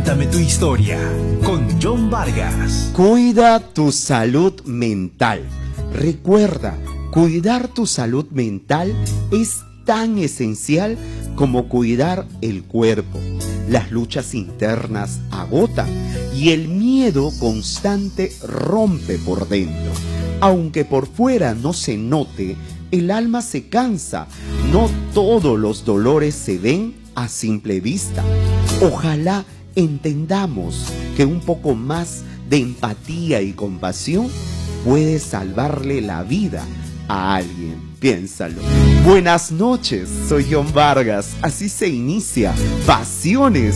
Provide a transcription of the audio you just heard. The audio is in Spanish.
Cuéntame tu historia con John Vargas. Cuida tu salud mental. Recuerda, cuidar tu salud mental es tan esencial como cuidar el cuerpo. Las luchas internas agotan y el miedo constante rompe por dentro. Aunque por fuera no se note, el alma se cansa. No todos los dolores se ven a simple vista. Ojalá entendamos que un poco más de empatía y compasión puede salvarle la vida a alguien. Piénsalo. Buenas noches, soy John Vargas. Así se inicia Pasiones